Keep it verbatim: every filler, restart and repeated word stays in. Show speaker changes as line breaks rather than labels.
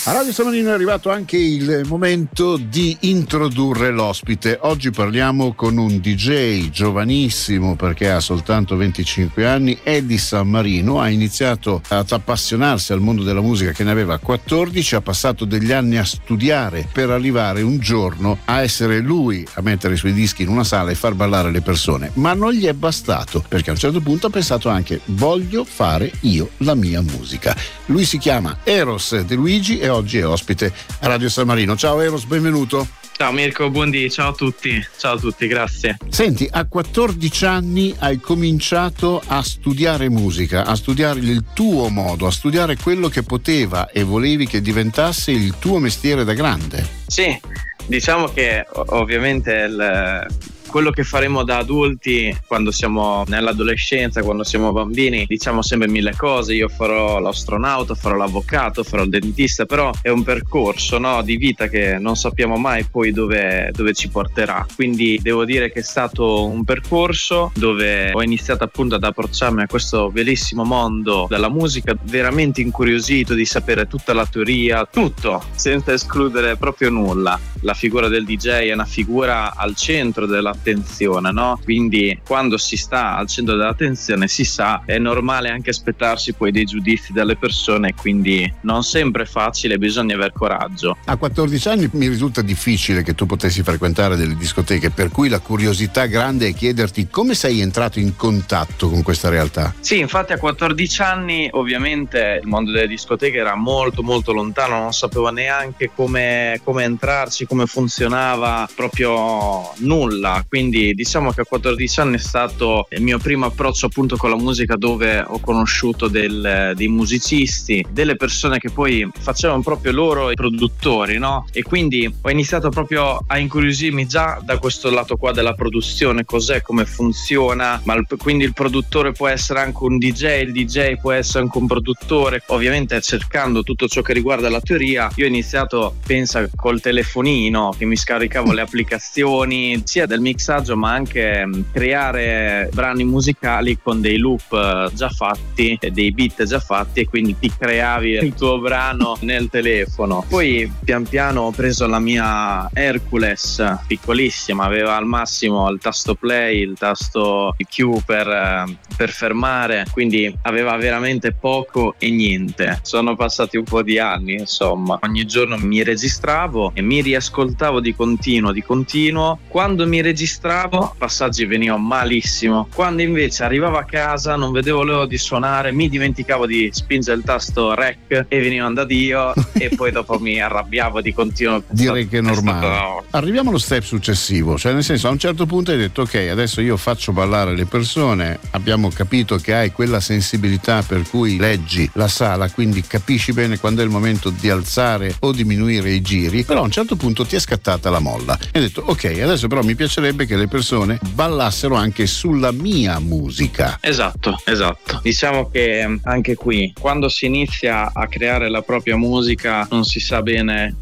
A Radio San Marino è arrivato anche il momento di introdurre l'ospite. Oggi parliamo con un D J giovanissimo perché ha soltanto venticinque anni, è di San Marino, ha iniziato ad appassionarsi al mondo della musica che ne aveva quattordici, ha passato degli anni a studiare per arrivare un giorno a essere lui a mettere i suoi dischi in una sala e far ballare le persone, ma non gli è bastato perché a un certo punto ha pensato anche voglio fare io la mia musica. Lui si chiama Eros De Luigi e oggi è ospite a Radio San Marino. Ciao Eros, benvenuto.
Ciao Mirko, buondì, ciao a tutti, ciao a tutti, grazie.
Senti, a quattordici anni hai cominciato a studiare musica, a studiare il tuo modo, a studiare quello che poteva e volevi che diventasse il tuo mestiere da grande.
Sì, diciamo che ovviamente il... quello che faremo da adulti quando siamo nell'adolescenza, quando siamo bambini, diciamo sempre mille cose. Io farò l'astronauta, farò l'avvocato, farò il dentista, però è un percorso, no, di vita che non sappiamo mai poi dove, dove ci porterà. Quindi devo dire che è stato un percorso dove ho iniziato appunto ad approcciarmi a questo bellissimo mondo della musica, veramente incuriosito di sapere tutta la teoria, tutto, senza escludere proprio nulla. La figura del D J è una figura al centro della attenzione, no? Quindi quando si sta al centro dell'attenzione si sa, è normale anche aspettarsi poi dei giudizi dalle persone, quindi non sempre è facile, bisogna aver coraggio.
A quattordici anni mi risulta difficile che tu potessi frequentare delle discoteche, per cui la curiosità grande è chiederti come sei entrato in contatto con questa realtà.
Sì, infatti a quattordici anni ovviamente il mondo delle discoteche era molto molto lontano, non sapevo neanche come, come entrarci, come funzionava, proprio nulla. Quindi diciamo che a quattordici anni è stato il mio primo approccio appunto con la musica, dove ho conosciuto del, dei musicisti, delle persone che poi facevano proprio loro i produttori, no? E quindi ho iniziato proprio a incuriosirmi già da questo lato qua della produzione, cos'è, come funziona, ma il, quindi il produttore può essere anche un D J, il D J può essere anche un produttore. Ovviamente cercando tutto ciò che riguarda la teoria, io ho iniziato, pensa, col telefonino che mi scaricavo le applicazioni sia del mixaggio ma anche creare brani musicali con dei loop già fatti e dei beat già fatti, e quindi ti creavi il tuo brano nel telefono. Poi pian piano ho preso la mia Hercules piccolissima, aveva al massimo il tasto play, il tasto Q per, per fermare, quindi aveva veramente poco e niente. Sono passati un po' di anni, insomma, ogni giorno mi registravo e mi riascoltavo di continuo di continuo. Quando mi registravo passaggi venivano malissimo, quando invece arrivavo a casa non vedevo l'ora di suonare, mi dimenticavo di spingere il tasto rec e venivano da Dio e poi dopo mi arrabbiavo di continuo.
Direi che è normale.
È stato...
Arriviamo allo step successivo, cioè nel senso, a un certo punto hai detto ok, adesso io faccio ballare le persone, abbiamo capito che hai quella sensibilità per cui leggi la sala, quindi capisci bene quando è il momento di alzare o diminuire i giri, però a un certo punto ti è scattata la molla e hai detto ok, adesso però mi piacerebbe che le persone ballassero anche sulla mia musica.
Esatto, esatto. Diciamo che anche qui, quando si inizia a creare la propria musica, non si sa bene